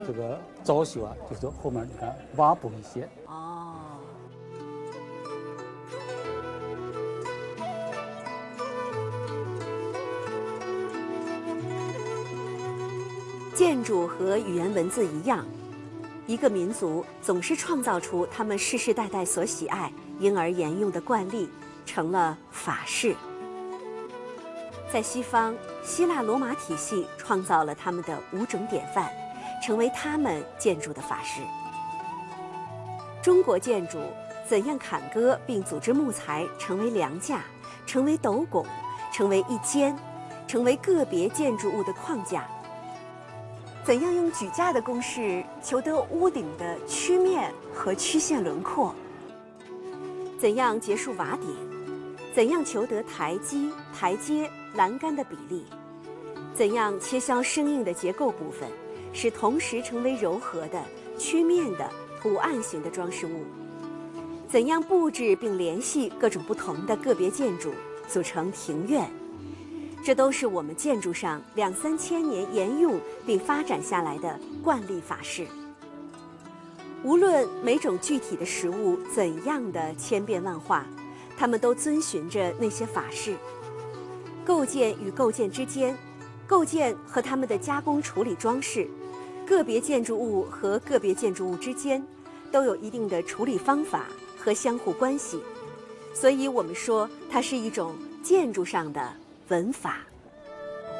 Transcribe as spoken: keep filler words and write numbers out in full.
这个装修啊，就是后面你看瓦补一些。 哦。建筑和语言文字一样，一个民族总是创造出他们世世代代所喜爱、因而沿用的惯例，成了法式。在西方，希腊罗马体系创造了他们的五种典范，成为他们建筑的法式。中国建筑怎样砍割并组织木材成为梁架，成为斗拱，成为一间，成为个别建筑物的框架？怎样用举架的公式求得屋顶的曲面和曲线轮廓？怎样结束瓦顶？怎样求得台基、台阶、栏杆的比例？怎样切削生硬的结构部分，使同时成为柔和的、曲面的、图案型的装饰物？怎样布置并联系各种不同的个别建筑，组成庭院？这都是我们建筑上两三千年沿用并发展下来的惯例法式。无论每种具体的实物怎样的千变万化，它们都遵循着那些法式。构件与构件之间，构件和它们的加工处理装饰，个别建筑物和个别建筑物之间，都有一定的处理方法和相互关系。所以我们说它是一种建筑上的文法。